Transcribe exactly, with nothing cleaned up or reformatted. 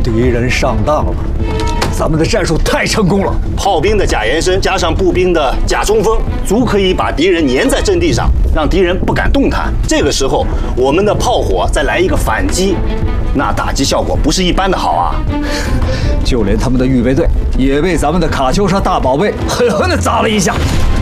敌人上当了，咱们的战术太成功了。 炮兵的假延伸加上步兵的假冲锋，足可以把敌人粘在阵地上，让敌人不敢动弹。这个时候，我们的炮火再来一个反击，那打击效果不是一般的好啊！ 就连他们的预备队也被咱们的卡秋莎大宝贝狠狠地砸了一下。